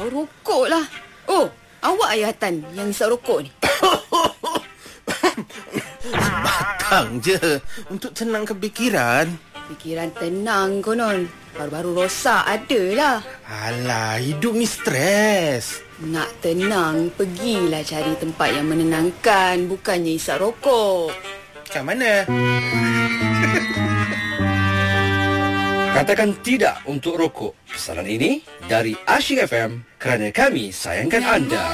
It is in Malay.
Bau rokok lah. Oh, awak ayatan yang isap rokok ni? Batang je untuk tenangkan fikiran. Fikiran tenang konon. Baru-baru rosak adalah. Alah, hidup ni stres. Nak tenang, pergilah cari tempat yang menenangkan. Bukannya isap rokok. Kat mana? Katakan tidak untuk rokok. Pesanan ini dari Asyik FM kerana kami sayangkan anda.